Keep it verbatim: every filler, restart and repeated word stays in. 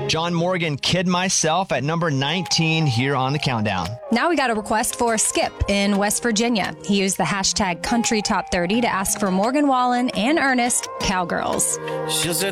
John Morgan, Kid Myself at number nineteen here on the countdown. Now we got a request for Skip in West Virginia. He used the hashtag Country Top thirty to ask for Morgan Wallen and Ernest, Cowgirls. She'll sit